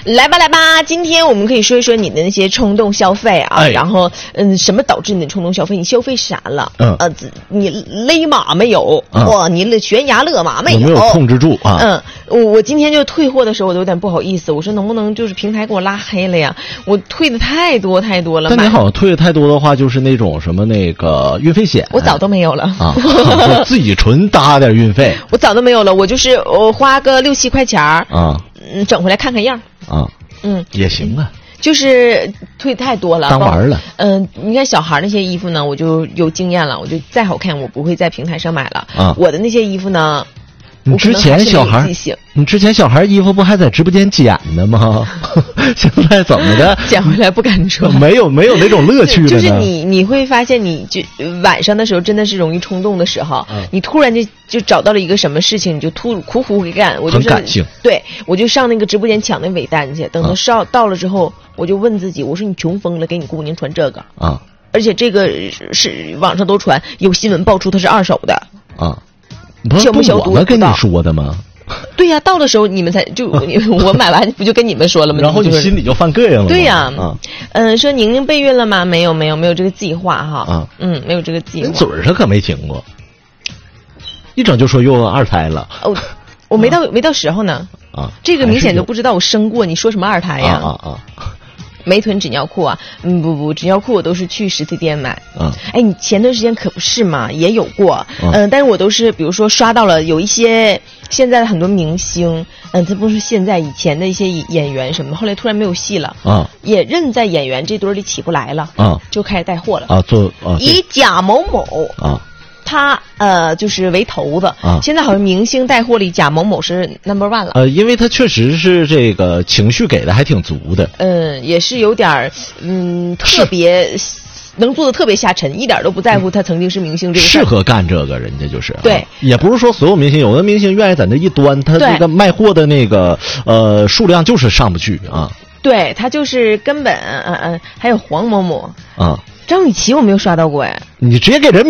来吧来吧，今天我们可以说一说你的那些冲动消费啊，然后什么导致你的冲动消费？你消费啥了？你勒马没有？哇，你悬崖勒马没有？ 没有控制住啊？ 我今天就退货的时候，我都有点不好意思，我说能不能就是平台给我拉黑了呀？我退的太多了。 但你好像退的太多的话，就是那种什么那个运费险， 我早都没有了啊，就自己纯搭点运费， 我早都没有了，我就是我花个6-7块钱啊， 整回来看看样啊，也行啊。 就是退太多了， 当玩了。 你看小孩那些衣服呢，我就有经验了，我就再好看我不会在平台上买了。我的那些衣服呢， 你之前小孩衣服不还在直播间剪呢吗？现在怎么的？ 剪回来不敢穿。 没有那种乐趣了呢。 就是你会发现，你就晚上的时候真的是容易冲动的时候，你突然就找到了一个什么事情，你就苦苦给干。我就很感性。 对，我就上那个直播间抢那尾单去，等他到了之后，我就问自己，我说你穷疯了，给你姑娘穿这个啊？ 而且这个是网上都传，有新闻爆出它是2手的啊。不是我们跟你说的吗？ 对呀，到的时候你们才我买完不就跟你们说了吗？ 然后你心里就犯膈应了。 对呀，说宁宁备孕了吗？没有这个计划哈。没有这个计划。 嘴上可没停过，一整就说又2胎了。 我没到时候呢。这个明显都不知道我生过，你说什么2胎呀？没囤纸尿裤啊？不，纸尿裤我都是去实体店买。你前段时间可不是嘛，也有过。但是我都是比如说刷到了有一些现在的很多明星，这不是现在以前的一些演员什么，后来突然没有戏了也认在演员这堆里起不来了就开始带货了以贾某某他就是为头子现在好像明星带货里贾某某是 No.1 了。 因为他确实是这个情绪给的还挺足的。 也是有点特别能做的特别下沉，一点都不在乎他曾经是明星这个事。 适合干这个，人家就是对， 也不是说所有明星，有的明星愿意在那一端，他这个卖货的那个数量就是上不去啊。 对，他就是根本还有黄某某啊， 张雨绮我没有刷到过哎， 你直接给人